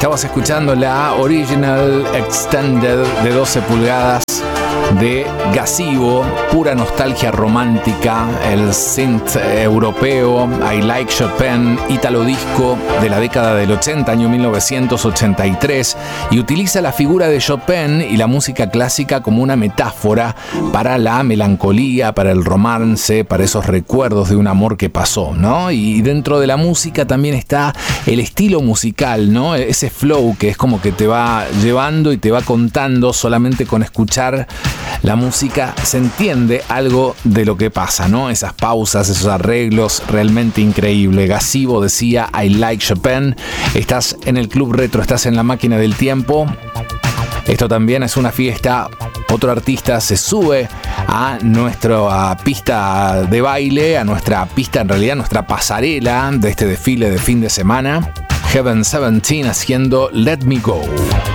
Estabas escuchando la Original Extended de 12 pulgadas de Gazebo, pura nostalgia romántica, el synth europeo, I Like Chopin, ítalo disco de la década del 80, año 1983, y utiliza la figura de Chopin y la música clásica como una metáfora para la melancolía, para el romance, para esos recuerdos de un amor que pasó, ¿no? Y dentro de la música también está el estilo musical, ¿no? Ese flow que es como que te va llevando y te va contando. Solamente con escuchar la música se entiende algo de lo que pasa, ¿no? Esas pausas, esos arreglos, realmente increíble. Gazebo decía I Like Chopin. Estás en el Club Retro, estás en la máquina del tiempo. Esto también es una fiesta. Otro artista se sube a nuestra pista de baile, a nuestra pista, en realidad nuestra pasarela de este desfile de fin de semana. Heaven 17 haciendo Let Me Go.